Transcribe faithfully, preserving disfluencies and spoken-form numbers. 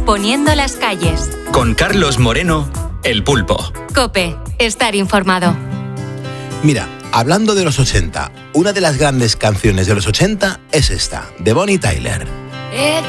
poniendo las calles. Con Carlos Moreno, El Pulpo. COPE, estar informado. Mira, hablando de los ochenta, una de las grandes canciones de los ochenta es esta, de Bonnie Tyler.